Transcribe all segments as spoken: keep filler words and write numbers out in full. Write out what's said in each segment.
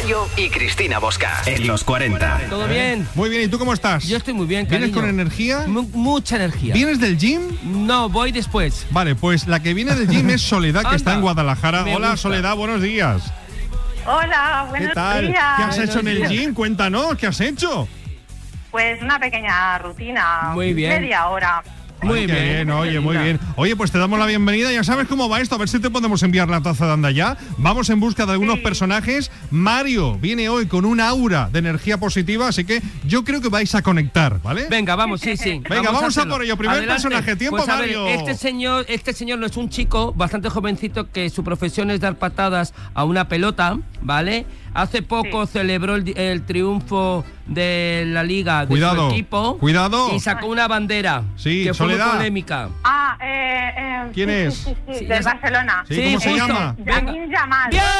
Mario y Cristina Bosca en los cuarenta. ¿Todo bien? Muy bien, ¿y tú cómo estás? Yo estoy muy bien, cariño. ¿Vienes con energía? M- mucha energía. ¿Vienes del gym? No, voy después. Vale, pues la que viene del gym es Soledad, que Anda, está en Guadalajara. me Hola, gusta. Soledad, buenos días. Hola, buenos ¿Qué tal? días. ¿Qué has hecho en el días. gym? Cuéntanos, ¿qué has hecho? Pues una pequeña rutina. Muy bien. Media hora. Muy Ay, qué bien, oye, muy Carolina. bien. Oye, pues te damos la bienvenida. Ya sabes cómo va esto. A ver si te podemos enviar la taza de Anda Ya. Vamos en busca de algunos Sí. personajes. Mario viene hoy con un aura de energía positiva, así que yo creo que vais a conectar, ¿vale? Venga, vamos, sí, sí. Venga, vamos a hacerlo. por ello. Primer Adelante. personaje. Tiempo, Pues a ver, Mario. este señor, este señor no es un chico bastante jovencito que su profesión es dar patadas a una pelota, ¿vale? Hace poco Sí. celebró el, el triunfo de la liga de Cuidado, su equipo. cuidado. Y sacó una bandera Sí, que fue muy Soledad. polémica. Ah, eh, eh, ¿Quién sí, es? Sí, sí, sí, Sí, del ya- Barcelona. Sí, ¿cómo se justo. llama? Lamine Yamal. ¡Bien!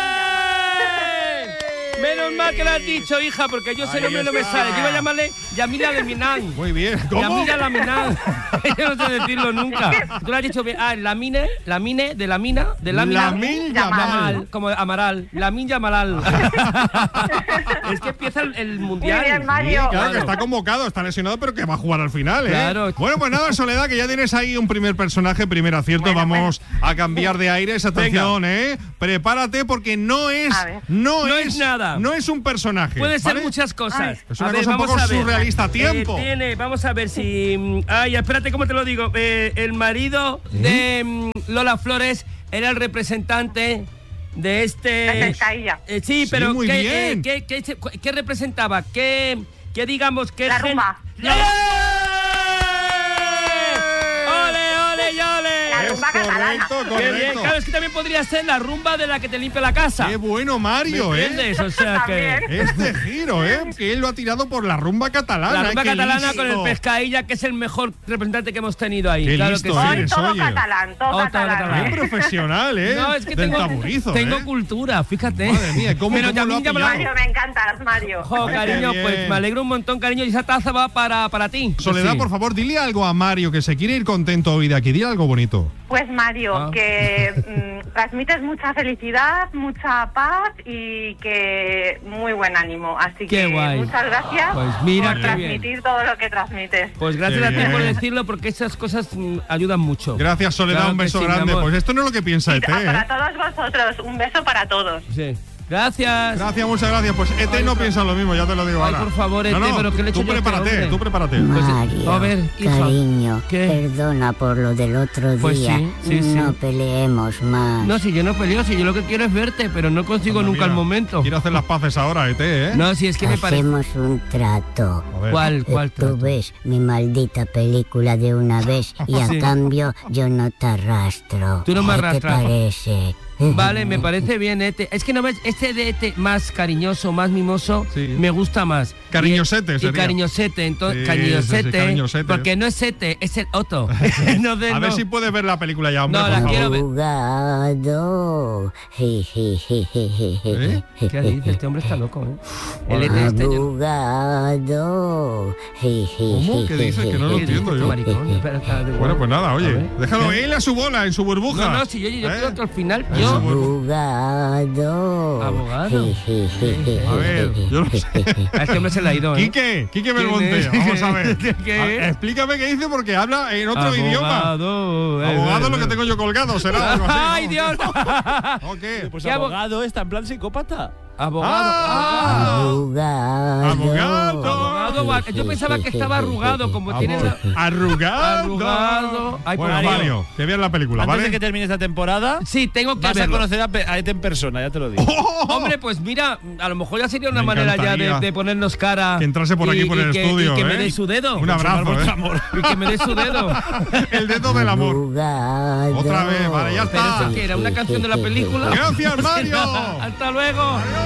Menos mal que lo has dicho, hija, porque yo ese Ahí nombre no me está. sale. Yo iba a llamarle Yamila de Minan. Muy bien. ¿Cómo? Yamila Laminán. Yo no sé decirlo nunca. Tú lo has dicho bien. Ah, Lamine, Lamine, de Lamina, de Lamina. Lamine Yamal. Yamal, como Amaral. Lamin Yamalal. Es que empieza el, el mundial. Muy bien, Sí, Mario. claro, que está convocado, está lesionado, pero que va a jugar al final, ¿eh? Claro. Bueno, pues nada, Soledad, que ya tienes ahí un primer personaje, primer acierto. Bueno, Vamos a cambiar de aires. Atención, Venga. ¿eh? Prepárate porque no es, A ver. no, No es, es nada. no es un personaje. Puede ser ¿vale? muchas cosas. Es una A ver, cosa un vamos poco a ver. surrealista. Tiempo. Eh, tiene, vamos a ver si. mm, Ay, espérate, ¿cómo te lo digo? Eh, el marido de mm, Lola Flores era el representante de este. La pescadilla. Eh, sí, Sí, pero muy ¿qué, bien. eh, qué, qué, se- qué representaba? ¿Qué, qué digamos que La gen- rumba. ¡Yeah! ¡Ole, ole, y ole! La Es rumba catalana. correcto, Qué bien, correcto. claro, es que también podría ser la rumba de la que te limpia la casa. Qué bueno, Mario, ¿Me ¿eh? entiendes? O sea que. También. Este giro, ¿eh? Que él lo ha tirado por la rumba catalana. La rumba ¿eh? Qué catalana listo. con el Pescadilla, que es el mejor representante que hemos tenido ahí. Qué claro listo que sí. Hoy eres, todo oye. catalán, todo Oh, todo catalán. catalán. Qué profesional, ¿eh? No, es que Del tengo, taburizo, tengo ¿eh? cultura, fíjate. Madre mía, ¿cómo- Pero cómo ya lo ha ya me pillado? Mario, me encantas, Mario. Jo, Ay, cariño, qué pues bien. me alegro un montón, cariño. Y esa taza va para, para ti. Soledad, Sí. por favor, dile algo a Mario que se quiere ir contento hoy de aquí. Dile algo bonito. Pues Mario, Ah. que mm, transmites mucha felicidad, mucha paz y que muy buen ánimo. Así Qué que guay. muchas gracias Pues mira por qué transmitir bien. todo lo que transmites. Pues gracias Qué a ti por bien. decirlo, porque esas cosas mm, ayudan mucho. Gracias, Soledad. Claro un que beso sí, mi grande. amor. Pues esto no es lo que piensa Y E T, a- para ¿eh? todos vosotros, un beso para todos. Sí. Gracias. Gracias, muchas gracias. Pues E T Ay, no por- piensa lo mismo, ya te lo digo Ay, ahora. por favor, E T, No, no, pero ¿qué le he hecho tú yo a este prepárate, hombre? tú prepárate. Pues, Mario, a ver, hija. cariño, ¿Qué? perdona por lo del otro Pues día. sí, sí, sí. no peleemos más. No, si yo no peleo, si yo lo que quiero es verte, pero no consigo Anda, nunca mira, el momento. Quiero hacer las paces ahora, E T, ¿eh? No, si es que me parece. Hacemos un trato. A ver. ¿Cuál, Eh, cuál Tú trato? ves mi maldita película de una vez y a Sí. cambio yo no te arrastro. Tú no me ¿Qué te arrastras. parece? Vale, me parece bien, Ete. Es que no ves, este de Ete más cariñoso, más mimoso, Sí. me gusta más. Cariñosete Y, y sería. cariñosete, entonces, Sí, cariñosete, sí, sí, cariñosete. porque no es Ete, es el Otto. No de- A ver no. si puedes ver la película ya, hombre, No, por la favor. quiero ver. Abogado. Je, je, je, je, je, je, ¿Eh? je, ¿Qué dice? Este hombre está loco, ¿eh? El Bueno. Ete este. yo- Abogado. Je, je, ¿Cómo? je, ¿Qué dices? je, Que no lo je, ¿Qué entiendo dice yo. este maricón? Espera, está de Bueno, pues nada, A oye, ver. déjalo ¿Qué? él a su bola, en su burbuja. No, no, si yo, yo ¿Eh? creo que al final En yo. su burbuja. Abogado. Abogado. Je, je, je, je, A ver, yo no sé. A este hombre se le ha ido, ¿eh? Quique, Quique ¿Quién Belmonte, es? vamos a ver. ¿Qué A- es? explícame qué dice porque habla en otro idioma. Abogado. eh, Abogado eh, lo que eh. tengo yo colgado, será algo así, ¿no? ¡Ay, Dios! ¿O qué? Pues ¿Qué abo- abogado está en plan psicópata. Abogado. Ah. Abogado. Abogado. Abogado, va- yo pensaba que estaba arrugado, como tiene la... Arrugado. Arrugado. Ay, Bueno, por Dios. Mario, que veas la película, Antes ¿vale? de que termine esta temporada, Sí, tengo que vas a verlo. conocer a, Pe- a Ete en persona, ya te lo digo. Hombre, pues mira, a lo mejor ya sería una Me manera ya encantaría de, de ponernos cara. que entrase por y- aquí por y el que- estudio, Y que me ¿eh? dé su dedo. Un abrazo, Vuestro ¿eh? amor. Y que me dé su dedo. El dedo del amor. Abogado. Otra vez, vale, ya Pero está. eso que era una canción de la película. Gracias, Mario. Hasta luego. Adiós.